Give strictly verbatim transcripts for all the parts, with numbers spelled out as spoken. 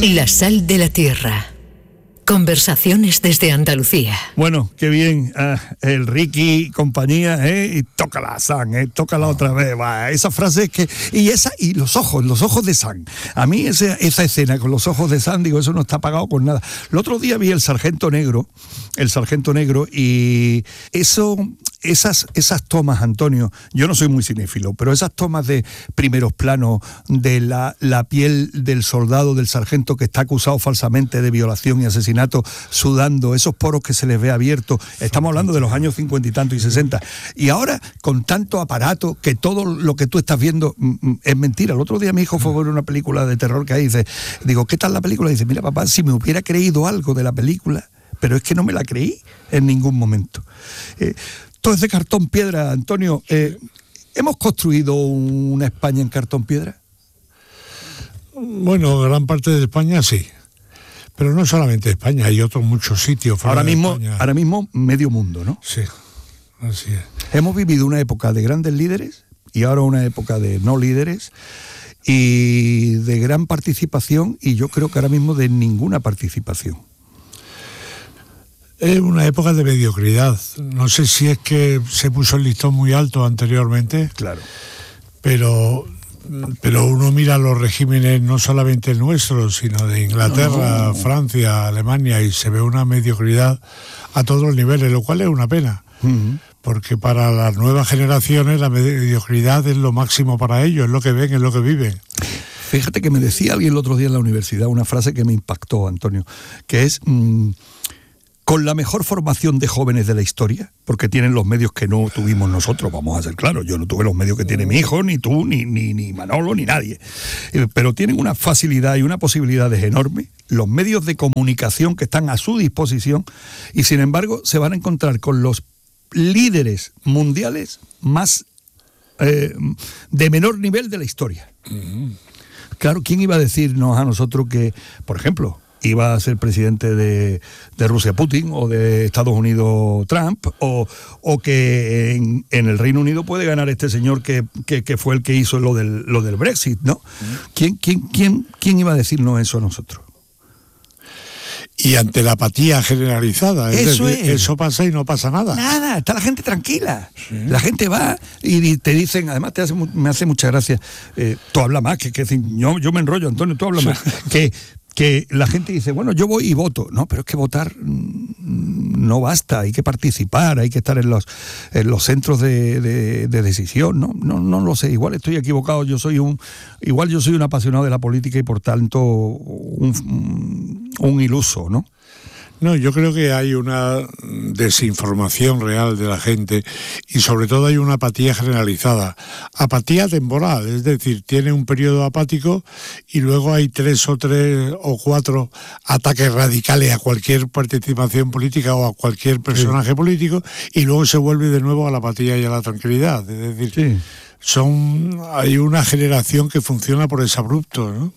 La sal de la tierra. Conversaciones desde Andalucía. Bueno, qué bien, uh, el Ricky compañía, ¿eh? Y tócala, San, ¿eh? Tócala otra vez, va. Esa frase es que... Y esa y los ojos, los ojos de San. A mí esa, esa escena con los ojos de San, digo, eso no está pagado con nada. El otro día vi el Sargento Negro, el Sargento Negro, y eso... Esas, esas tomas, Antonio, yo no soy muy cinéfilo, pero esas tomas de primeros planos de la, la piel del soldado, del sargento que está acusado falsamente de violación y asesinato, sudando, esos poros que se les ve abiertos, estamos hablando de los años cincuenta y tanto y sesenta, y ahora con tanto aparato que todo lo que tú estás viendo mm, es mentira. El otro día mi hijo fue a ver una película de terror que ahí dice, digo, ¿qué tal la película? Y dice, mira papá, si me hubiera creído algo de la película, pero es que no me la creí en ningún momento. Eh, Todo es de cartón piedra, Antonio. Eh, ¿Hemos construido una España en cartón piedra? Bueno, gran parte de España sí. Pero no solamente España, hay otros muchos sitios fuera ahora mismo, de España. Ahora mismo medio mundo, ¿no? Sí, así es. Hemos vivido una época de grandes líderes y ahora una época de no líderes y de gran participación, y yo creo que ahora mismo de ninguna participación. Es una época de mediocridad. No sé si es que se puso el listón muy alto anteriormente. Claro. Pero, pero uno mira los regímenes no solamente nuestros, sino de Inglaterra, no. Francia, Alemania, y se ve una mediocridad a todos los niveles, lo cual es una pena. Uh-huh. Porque para las nuevas generaciones la mediocridad es lo máximo para ellos, es lo que ven, es lo que viven. Fíjate que me decía alguien el otro día en la universidad una frase que me impactó, Antonio, que es... Mmm, con la mejor formación de jóvenes de la historia, porque tienen los medios que no tuvimos nosotros, vamos a ser claros, yo no tuve los medios que tiene mi hijo, ni tú, ni, ni, ni Manolo, ni nadie, pero tienen una facilidad y una posibilidades enormes, los medios de comunicación que están a su disposición, y sin embargo se van a encontrar con los líderes mundiales más eh, de menor nivel de la historia. Uh-huh. Claro, ¿quién iba a decirnos a nosotros que, por ejemplo, iba a ser presidente de, de Rusia Putin, o de Estados Unidos Trump, o, o que en, en el Reino Unido puede ganar este señor que, que, que fue el que hizo lo del, lo del Brexit, ¿no? ¿Quién, quién, quién, ¿Quién iba a decirnos eso a nosotros? Y ante la apatía generalizada, es eso, decir, es. eso pasa y no pasa nada. Nada, está la gente tranquila. Sí. La gente va y te dicen, además te hace, me hace mucha gracia, eh, tú hablas más, que, que yo, yo me enrollo, Antonio, tú hablas más, que... que la gente dice, bueno, yo voy y voto. No, pero es que votar no basta, hay que participar, hay que estar en los, en los centros de, de, de decisión. No, no, no lo sé, igual estoy equivocado, yo soy un, igual yo soy un apasionado de la política y por tanto un, un iluso, ¿no? No, yo creo que hay una desinformación real de la gente y sobre todo hay una apatía generalizada. Apatía temporal, es decir, tiene un periodo apático y luego hay tres o tres o cuatro ataques radicales a cualquier participación política o a cualquier personaje sí. político, y luego se vuelve de nuevo a la apatía y a la tranquilidad. Es decir, sí. son hay una generación que funciona por exabrupto, ¿no?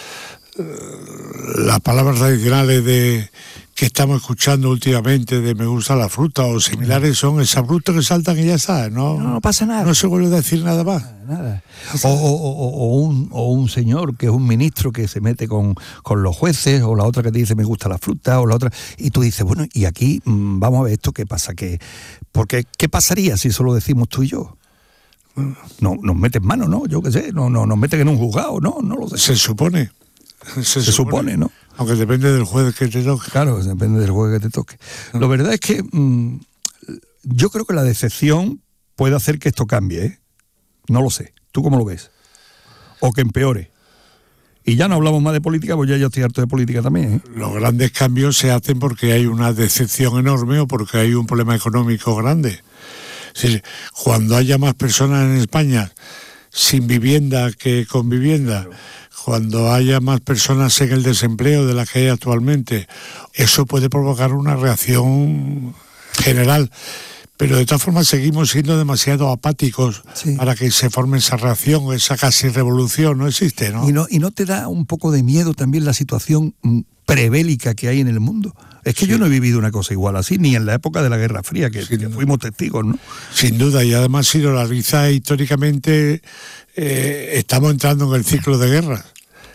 Las palabras tradicionales de que estamos escuchando últimamente de me gusta la fruta o similares son exabruptos que saltan y ya está, no, no, no pasa nada, no se vuelve a decir nada más, nada. O, o, o, o, un, o un señor que es un ministro que se mete con, con los jueces, o la otra que te dice me gusta la fruta, o la otra, y tú dices, bueno, y aquí mmm, vamos a ver esto qué pasa, que porque qué pasaría si eso lo decimos tú y yo. No, nos meten mano, ¿no? Yo qué sé, no, no, nos meten en un juzgado, no, no lo sé. Se supone. Se, se supone, supone, ¿no? Aunque depende del juez que te toque. Claro, depende del juez que te toque. No. Lo verdad es que mmm, yo creo que la decepción puede hacer que esto cambie, ¿eh? No lo sé. ¿Tú cómo lo ves? O que empeore. Y ya no hablamos más de política, pues ya yo estoy harto de política también, ¿eh? Los grandes cambios se hacen porque hay una decepción enorme o porque hay un problema económico grande. Es decir, cuando haya más personas en España sin vivienda que con vivienda, claro. Cuando haya más personas en el desempleo de las que hay actualmente, eso puede provocar una reacción general. Pero de todas formas seguimos siendo demasiado apáticos sí. para que se forme esa reacción, esa casi revolución, no existe, ¿no? ¿Y no, y no te da un poco de miedo también la situación prebélica que hay en el mundo? Es que sí. yo no he vivido una cosa igual así, ni en la época de la Guerra Fría, que, que fuimos testigos, ¿no? Sin duda, y además si lo analiza históricamente, eh, estamos entrando en el ciclo de guerras.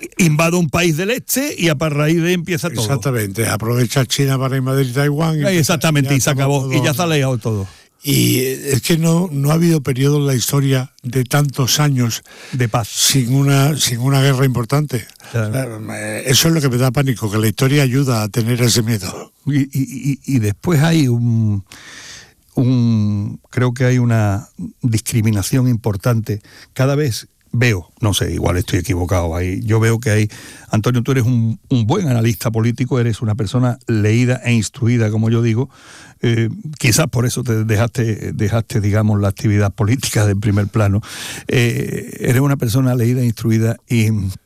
invado un país del este y a raíz de ahí empieza todo. Exactamente, aprovecha China para invadir Taiwán. Y exactamente, y se acabó, todo, y ya se ha leído todo. Y es que no, no ha habido periodo en la historia de tantos años de paz sin una, sin una guerra importante. Claro. Eso es lo que me da pánico, que la historia ayuda a tener ese miedo. Y, y, y después hay un, un... creo que hay una discriminación importante. Cada vez veo, no sé, igual estoy equivocado ahí, yo veo que hay... Antonio, tú eres un, un buen analista político, eres una persona leída e instruida, como yo digo. Eh, quizás por eso te dejaste, dejaste, digamos, la actividad política de primer plano. Eh, eres una persona leída e instruida y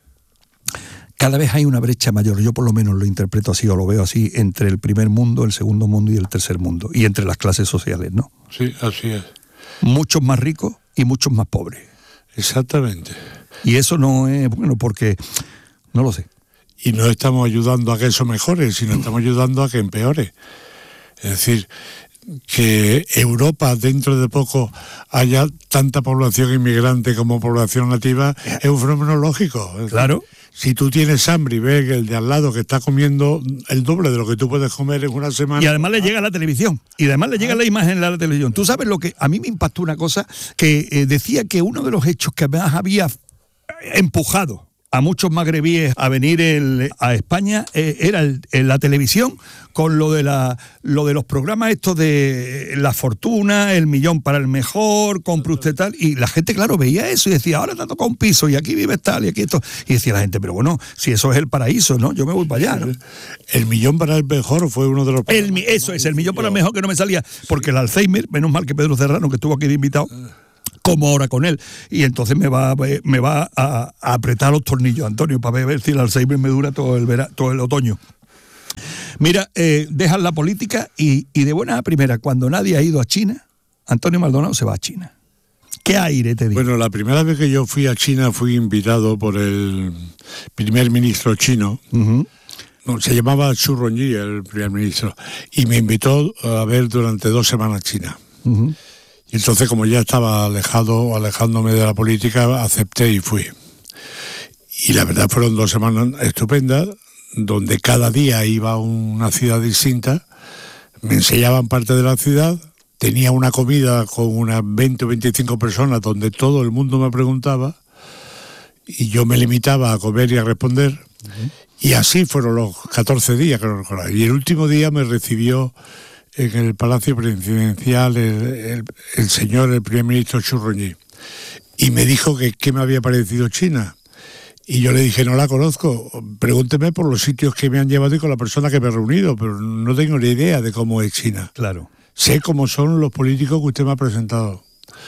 cada vez hay una brecha mayor, yo por lo menos lo interpreto así o lo veo así, entre el primer mundo, el segundo mundo y el tercer mundo, y entre las clases sociales, ¿no? Sí, así es. Muchos más ricos y muchos más pobres. Exactamente. Y eso no es bueno porque, no lo sé. Y no estamos ayudando a que eso mejore, sino estamos ayudando a que empeore. Es decir, que Europa dentro de poco haya tanta población inmigrante como población nativa es un fenómeno lógico. Es claro. Decir, si tú tienes hambre y ves que el de al lado que está comiendo el doble de lo que tú puedes comer en una semana... Y además le llega a la televisión, y además le llega la imagen a la televisión. Tú sabes lo que... A mí me impactó una cosa que eh, decía que uno de los hechos que más había empujado a muchos magrebíes a venir el, a España eh, era el, el, la televisión con lo de la lo de los programas estos de La Fortuna, El Millón para el Mejor, compre usted tal, y la gente claro veía eso y decía, ahora te ha tocado un piso y aquí vives tal y aquí esto, y decía la gente, pero bueno, si eso es el paraíso, ¿no? Yo me voy para allá, ¿no? El Millón para el Mejor fue uno de los... El, eso es, El Millón para el Mejor, que no me salía, porque el Alzheimer, menos mal que Pedro Serrano, que estuvo aquí de invitado, como ahora con él, y entonces me va, me va a, a apretar los tornillos, Antonio, para ver si el Alzheimer me dura todo el, vera, todo el otoño. Mira, eh, dejan la política y, y de buena a primera, cuando nadie ha ido a China, Antonio Maldonado se va a China. ¿Qué aire te digo? Bueno, la primera vez que yo fui a China fui invitado por el primer ministro chino. Uh-huh. No, se llamaba Xu Rongji, el primer ministro, y me invitó a ver durante dos semanas China. Uh-huh. Y entonces, como ya estaba alejado, alejándome de la política, acepté y fui. Y la verdad fueron dos semanas estupendas, donde cada día iba a una ciudad distinta, me enseñaban parte de la ciudad, tenía una comida con unas veinte o veinticinco personas donde todo el mundo me preguntaba, y yo me limitaba a comer y a responder, uh-huh. Y así fueron los catorce días que no recordaba. Y el último día me recibió en el Palacio Presidencial el, el, el señor, el primer ministro Xu Rongji, y me dijo que qué me había parecido China. Y yo le dije, no la conozco, pregúnteme por los sitios que me han llevado y con la persona que me he reunido, pero no tengo ni idea de cómo es China. Claro. Sé cómo son los políticos que usted me ha presentado.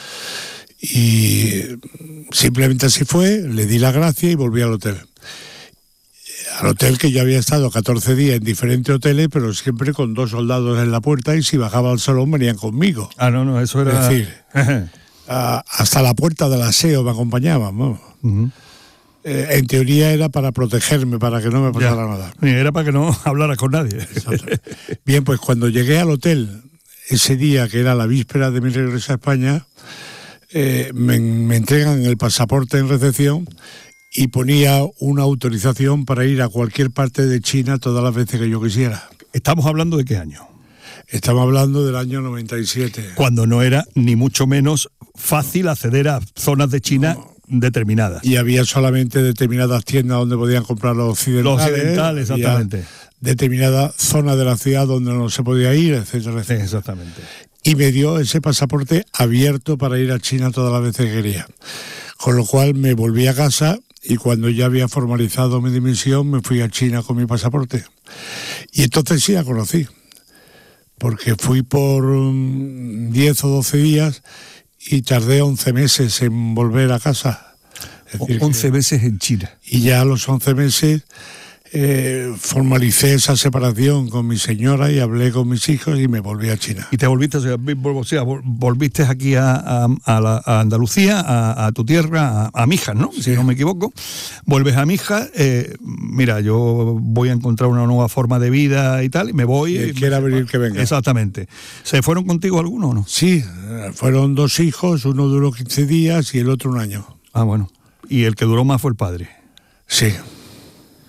Y simplemente así fue, le di la gracia y volví al hotel. Al hotel que yo había estado catorce días en diferentes hoteles, pero siempre con dos soldados en la puerta, y si bajaba al salón venían conmigo. Ah, no, no, eso era... Es decir, a, hasta la puerta del aseo me acompañaban, ¿no? Uh-huh. Eh, en teoría era para protegerme, para que no me pasara ya. nada. Era para que no hablara con nadie. Exacto. Bien, pues cuando llegué al hotel, ese día que era la víspera de mi regreso a España, eh, me, me entregan el pasaporte en recepción y ponía una autorización para ir a cualquier parte de China todas las veces que yo quisiera. ¿Estamos hablando de qué año? Estamos hablando del año noventa y siete. Cuando no era ni mucho menos fácil acceder a zonas de China no. determinadas. Y había solamente determinadas tiendas donde podían comprar los occidentales. Los occidentales, exactamente. Determinada zona de la ciudad donde no se podía ir, etcétera, etcétera. Sí, exactamente. Y me dio ese pasaporte abierto para ir a China todas las veces que quería. Con lo cual me volví a casa y cuando ya había formalizado mi dimisión me fui a China con mi pasaporte. Y entonces sí la conocí, porque fui por diez o doce días y tardé once meses en volver a casa. Es decir, once meses en China. Y ya a los once meses eh, formalicé esa separación con mi señora y hablé con mis hijos y me volví a China. ¿Y te volviste, o sea, volviste aquí a, a, a, la, a Andalucía, a, a tu tierra, a, a Mijas, ¿no? Sí. Si no me equivoco. Vuelves a Mijas, eh, mira, yo voy a encontrar una nueva forma de vida y tal, y me voy. Y quiera venir que venga. Exactamente. ¿Se fueron contigo algunos o no? Sí, fueron dos hijos, uno duró quince días y el otro un año. Ah, bueno. Y el que duró más fue el padre. Sí.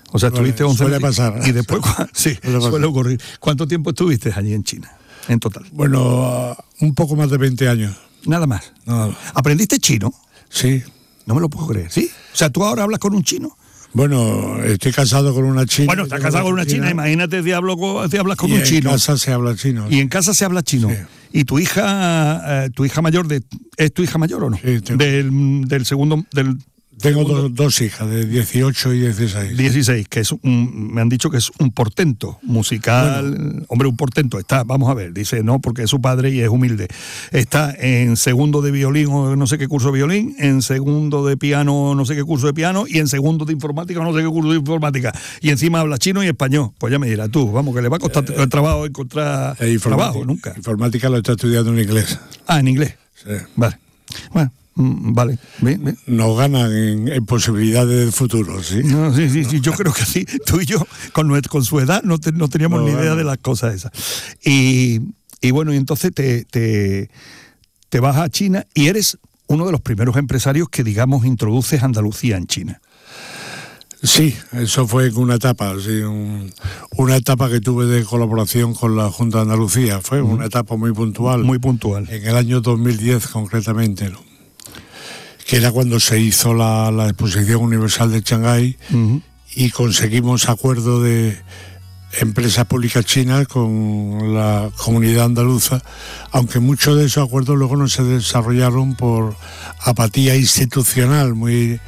O sea, estuviste once suele meses. pasar. Y después, sí, Suele suele pasar. ocurrir. ¿Cuánto tiempo estuviste allí en China, en total? Bueno, uh, un poco más de veinte años. Nada más. No, ¿Aprendiste chino? sí. No me lo puedo creer, ¿sí? O sea, ¿tú ahora hablas con un chino? Bueno, estoy casado con una china. Bueno, estás casado con una china, imagínate si, hablo con- si hablas con y un en chino. casa se habla chino. Y en casa se habla chino. Sí. ¿Y tu hija, eh, tu hija mayor, de, es tu hija mayor o no? Sí, tengo. Del, del segundo, del Tengo segundo- dos, dos hijas, de dieciocho y dieciséis. dieciséis, que es un, me han dicho que es un portento musical. Bueno. Hombre, un portento está, vamos a ver, dice no, porque es su padre y es humilde. Está en segundo de violín o no sé qué curso de violín, en segundo de piano, no sé qué curso de piano, y en segundo de informática, no sé qué curso de informática. Y encima habla chino y español. Pues ya me dirás tú, vamos, que le va a costar eh, el trabajo encontrar eh, trabajo, nunca. Informática lo está estudiando en inglés. Ah, en inglés. Sí. Vale. Bueno. Vale, bien, bien. Nos ganan en, en posibilidades del futuro, ¿sí? No, sí, sí, sí, yo creo que sí. Tú y yo, con, nuestra, con su edad, no, te, no teníamos no, ni idea bueno. de las cosas esas. Y, y bueno, y entonces te, te, te vas a China y eres uno de los primeros empresarios que, digamos, introduces Andalucía en China. Sí, eso fue una etapa, sí, un, una etapa que tuve de colaboración con la Junta de Andalucía. Fue uh-huh. una etapa muy puntual. Muy puntual. En el año dos mil diez, concretamente, ¿no? Que era cuando se hizo la, la Exposición Universal de Shanghái uh-huh. y conseguimos acuerdo de empresas públicas chinas con la comunidad andaluza, aunque muchos de esos acuerdos luego no se desarrollaron por apatía institucional muy,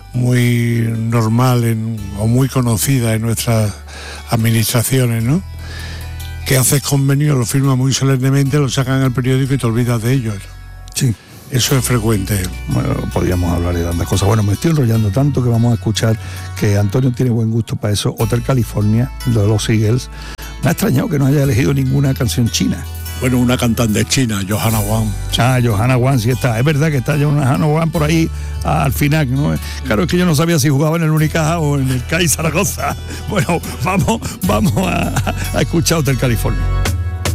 muy normal en, o muy conocida en nuestras administraciones, ¿no? Que haces convenios, lo firmas muy solemnemente, lo sacan en el periódico y te olvidas de ellos. Sí. Eso es frecuente. Bueno, podríamos hablar de tantas cosas. Bueno, me estoy enrollando tanto que vamos a escuchar que Antonio tiene buen gusto para eso. Hotel California, de los Eagles. Me ha extrañado que no haya elegido ninguna canción china. Bueno, una cantante china, Johanna Wang. Ah, Johanna Wang, sí está. Es verdad que está Johanna Wang por ahí ah, al final, ¿no? Claro, es que yo no sabía si jugaba en el Unicaja o en el C A I Zaragoza. Bueno, vamos, vamos a, a escuchar Hotel California.